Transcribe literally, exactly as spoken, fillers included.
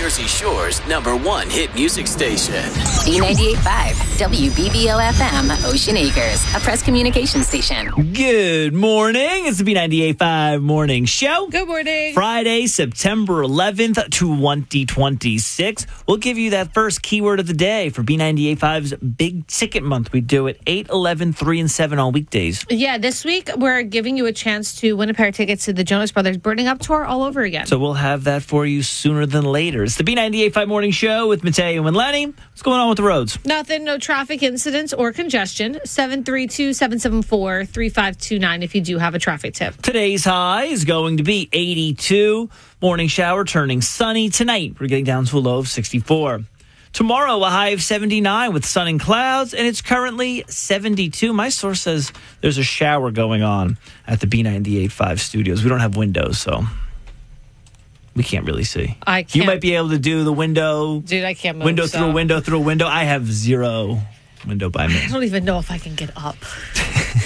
Jersey Shore's number one hit music station. B ninety-eight point five, W B B O F M, Ocean Acres, a press communication station. Good morning. It's the B ninety-eight point five Morning Show. Good morning. Friday, September eleventh, twenty twenty-six. We'll give you that first keyword of the day for B ninety-eight point five's Big Ticket Month. We do it eight, eleven, three, and seven on weekdays. Yeah, this week we're giving you a chance to win a pair of tickets to the Jonas Brothers Burning Up Tour all over again. So we'll have that for you sooner than later. It's the B ninety-eight point five Morning Show with Mateo and Lenny. What's going on with the roads? Nothing, no traffic incidents or congestion. seven three two, seven seven four, three five two nine if you do have a traffic tip. Today's high is going to be eighty-two. Morning shower turning sunny. Tonight, we're getting down to a low of sixty-four. Tomorrow, a high of seventy-nine with sun and clouds, and it's currently seventy-two. My source says there's a shower going on at the B ninety-eight point five studios. We don't have windows, so we can't really see. I can't. You might be able to do the window. Dude, I can't move. Window so. through a window through a window. I have zero window by me. I don't even know if I can get up.